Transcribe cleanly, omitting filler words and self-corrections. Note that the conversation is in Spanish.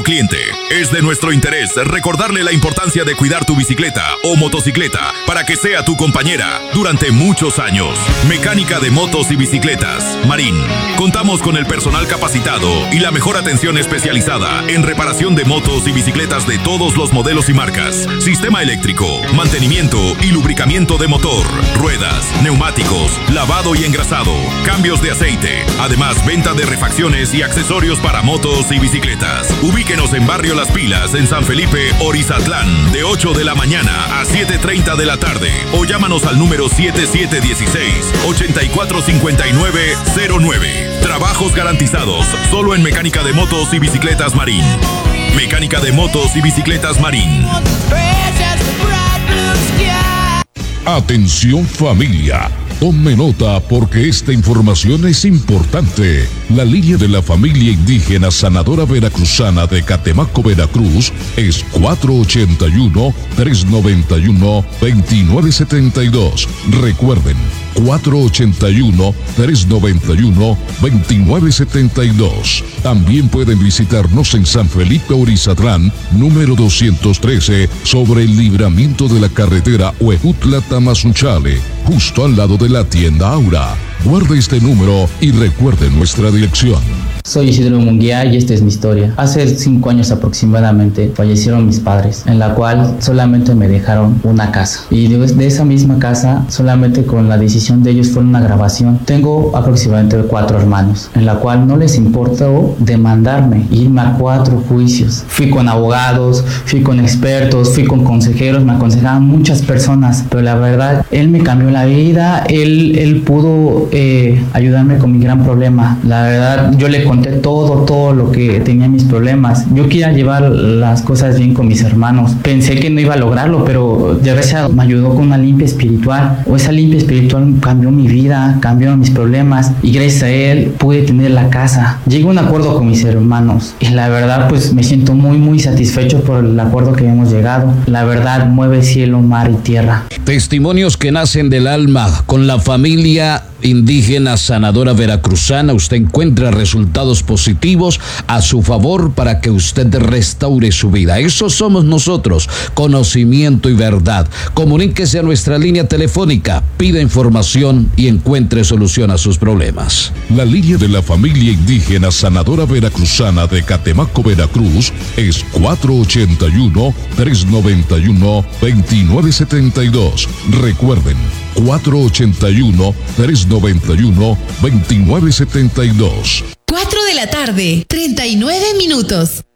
Cliente, es de nuestro interés recordarle la importancia de cuidar tu bicicleta o motocicleta para que sea tu compañera durante muchos años. Mecánica de motos y bicicletas, Marín. Contamos con el personal capacitado y la mejor atención especializada en reparación de motos y bicicletas de todos los modelos y marcas. Sistema eléctrico, mantenimiento y lubricamiento de motor, ruedas, neumáticos, lavado y engrasado, cambios de aceite. Además, venta de refacciones y accesorios para motos y bicicletas. Ubíquenos en Barrio Las Pilas, en San Felipe, Orizatlán, de 8 de la mañana a 7:30 de la tarde. O llámanos al número 7716-845909. Trabajos garantizados, solo en Mecánica de Motos y Bicicletas Marín. Mecánica de Motos y Bicicletas Marín. Atención familia, tome nota porque esta información es importante. La línea de la familia indígena sanadora veracruzana de Catemaco, Veracruz es 481-391-2972. Recuerden, 481-391-2972. También pueden visitarnos en San Felipe Orizatlán, número 213, sobre el libramiento de la carretera Huejutla-Tamazunchale, justo al lado de la tienda Aura. Guarde este número y recuerde nuestra dirección. Soy Isidro Munguía y esta es mi historia. Hace 5 años aproximadamente fallecieron mis padres, en la cual solamente me dejaron una casa. Y de esa misma casa, solamente con la decisión de ellos fue una grabación. Tengo aproximadamente 4 hermanos, en la cual no les importó demandarme, irme a 4 juicios. Fui con abogados, fui con expertos, fui con consejeros, me aconsejaban muchas personas, pero la verdad, él me cambió la vida, él pudo ayudarme con mi gran problema. La verdad, yo le conté todo lo que tenía mis problemas. Yo quería llevar las cosas bien con mis hermanos. Pensé que no iba a lograrlo, pero de verdad me ayudó con una limpia espiritual. Esa limpia espiritual cambió mi vida, cambió mis problemas y gracias a él pude tener la casa. Llegué a un acuerdo con mis hermanos y la verdad pues me siento muy satisfecho por el acuerdo que hemos llegado. La verdad mueve cielo, mar y tierra. Testimonios que nacen del alma. Con la familia indígena sanadora veracruzana usted encuentra resultados positivos a su favor para que usted restaure su vida. Eso somos nosotros, conocimiento y verdad. Comuníquese a nuestra línea telefónica, pida información y encuentre solución a sus problemas. La línea de la familia indígena sanadora veracruzana de Catemaco, Veracruz es 481-391-2972. Recuerden, 481-391-2972. 4 de la tarde, 39 minutos.